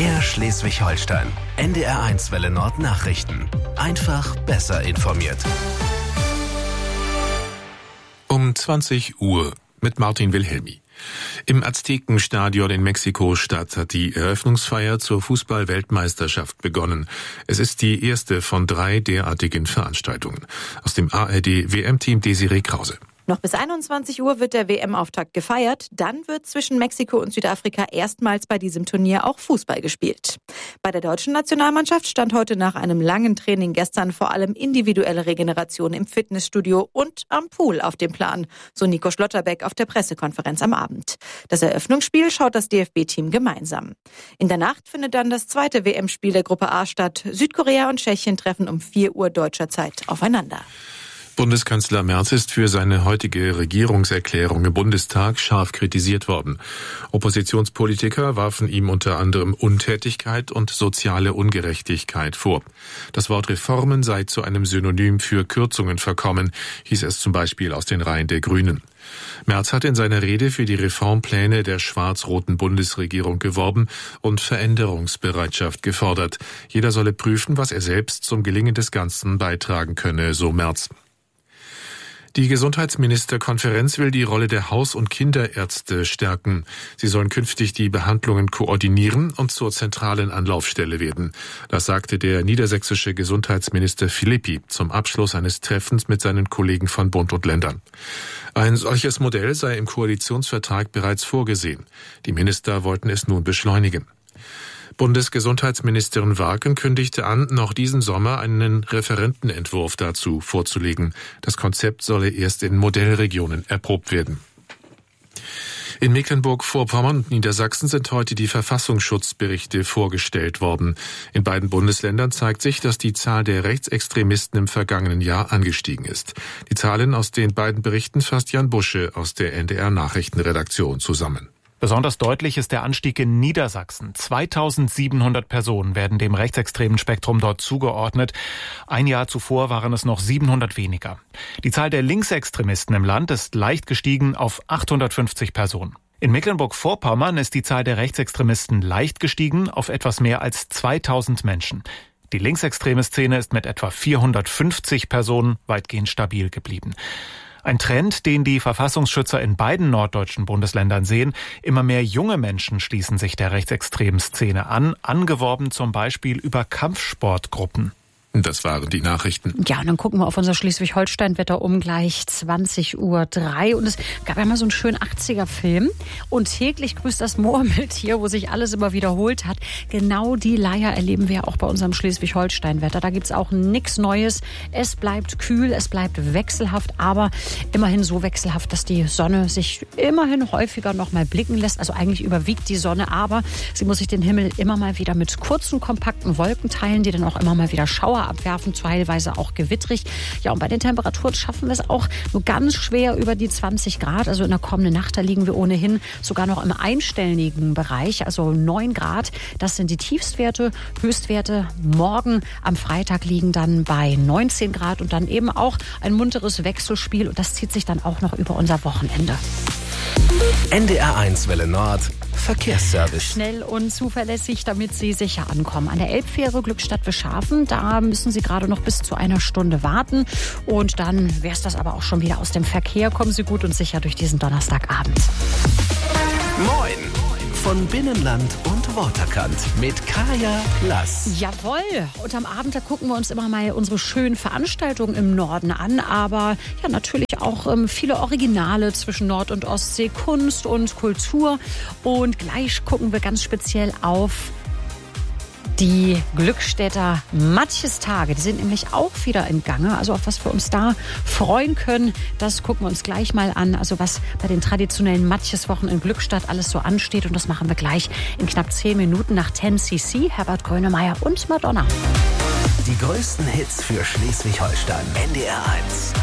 MDR Schleswig-Holstein. NDR1 Welle Nord Nachrichten. Einfach besser informiert. Um 20 Uhr mit Martin Wilhelmi. Im Aztekenstadion in Mexiko-Stadt hat die Eröffnungsfeier zur Fußball-Weltmeisterschaft begonnen. Es ist die erste von 3 derartigen Veranstaltungen. Aus dem ARD-WM-Team Desiree Krause. Noch bis 21 Uhr wird der WM-Auftakt gefeiert. Dann wird zwischen Mexiko und Südafrika erstmals bei diesem Turnier auch Fußball gespielt. Bei der deutschen Nationalmannschaft stand heute nach einem langen Training gestern vor allem individuelle Regeneration im Fitnessstudio und am Pool auf dem Plan, so Nico Schlotterbeck auf der Pressekonferenz am Abend. Das Eröffnungsspiel schaut das DFB-Team gemeinsam. In der Nacht findet dann das zweite WM-Spiel der Gruppe A statt. Südkorea und Tschechien treffen um 4 Uhr deutscher Zeit aufeinander. Bundeskanzler Merz ist für seine heutige Regierungserklärung im Bundestag scharf kritisiert worden. Oppositionspolitiker warfen ihm unter anderem Untätigkeit und soziale Ungerechtigkeit vor. Das Wort Reformen sei zu einem Synonym für Kürzungen verkommen, hieß es zum Beispiel aus den Reihen der Grünen. Merz hat in seiner Rede für die Reformpläne der schwarz-roten Bundesregierung geworben und Veränderungsbereitschaft gefordert. Jeder solle prüfen, was er selbst zum Gelingen des Ganzen beitragen könne, so Merz. Die Gesundheitsministerkonferenz will die Rolle der Haus- und Kinderärzte stärken. Sie sollen künftig die Behandlungen koordinieren und zur zentralen Anlaufstelle werden. Das sagte der niedersächsische Gesundheitsminister Philippi zum Abschluss eines Treffens mit seinen Kollegen von Bund und Ländern. Ein solches Modell sei im Koalitionsvertrag bereits vorgesehen. Die Minister wollten es nun beschleunigen. Bundesgesundheitsministerin Warken kündigte an, noch diesen Sommer einen Referentenentwurf dazu vorzulegen. Das Konzept solle erst in Modellregionen erprobt werden. In Mecklenburg-Vorpommern und Niedersachsen sind heute die Verfassungsschutzberichte vorgestellt worden. In beiden Bundesländern zeigt sich, dass die Zahl der Rechtsextremisten im vergangenen Jahr angestiegen ist. Die Zahlen aus den beiden Berichten fasst Jan Busche aus der NDR-Nachrichtenredaktion zusammen. Besonders deutlich ist der Anstieg in Niedersachsen. 2700 Personen werden dem rechtsextremen Spektrum dort zugeordnet. Ein Jahr zuvor waren es noch 700 weniger. Die Zahl der Linksextremisten im Land ist leicht gestiegen auf 850 Personen. In Mecklenburg-Vorpommern ist die Zahl der Rechtsextremisten leicht gestiegen auf etwas mehr als 2000 Menschen. Die linksextreme Szene ist mit etwa 450 Personen weitgehend stabil geblieben. Ein Trend, den die Verfassungsschützer in beiden norddeutschen Bundesländern sehen. Immer mehr junge Menschen schließen sich der rechtsextremen Szene an, angeworben zum Beispiel über Kampfsportgruppen. Das waren die Nachrichten. Ja, und dann gucken wir auf unser Schleswig-Holstein-Wetter um gleich 20:03 Uhr. Und es gab ja mal so einen schönen 80er-Film. Und täglich grüßt das Murmeltier, wo sich alles immer wiederholt hat. Genau die Leier erleben wir auch bei unserem Schleswig-Holstein-Wetter. Da gibt's auch nichts Neues. Es bleibt kühl, es bleibt wechselhaft, aber immerhin so wechselhaft, dass die Sonne sich immerhin häufiger noch mal blicken lässt. Also eigentlich überwiegt die Sonne, aber sie muss sich den Himmel immer mal wieder mit kurzen, kompakten Wolken teilen, die dann auch immer mal wieder Schauer abwerfen, teilweise auch gewittrig. Ja, und bei den Temperaturen schaffen wir es auch nur ganz schwer über die 20 Grad. Also in der kommenden Nacht, da liegen wir ohnehin sogar noch im einstelligen Bereich, also 9 Grad. Das sind die Tiefstwerte. Höchstwerte morgen am Freitag liegen dann bei 19 Grad und dann eben auch ein munteres Wechselspiel. Und das zieht sich dann auch noch über unser Wochenende. NDR1 Welle Nord Verkehrsservice. Schnell und zuverlässig, damit Sie sicher ankommen. An der Elbfähre Glückstadt-Wischhafen, da müssen Sie gerade noch bis zu einer Stunde warten. Und dann wäre es das aber auch schon wieder aus dem Verkehr. Kommen Sie gut und sicher durch diesen Donnerstagabend. Moin! Von Binnenland und Waterkant mit Kaya Lass. Jawohl. Und am Abend, da gucken wir uns immer mal unsere schönen Veranstaltungen im Norden an. Aber ja, natürlich auch viele Originale zwischen Nord- und Ostsee, Kunst und Kultur. Und gleich gucken wir ganz speziell auf die Glückstädter Matjestage. Die sind nämlich auch wieder im Gange. Also auf was wir uns da freuen können, das gucken wir uns gleich mal an. Also was bei den traditionellen Matjeswochen in Glückstadt alles so ansteht. Und das machen wir gleich in knapp 10 Minuten nach 10cc. Herbert Grönemeyer und Madonna. Die größten Hits für Schleswig-Holstein. NDR1.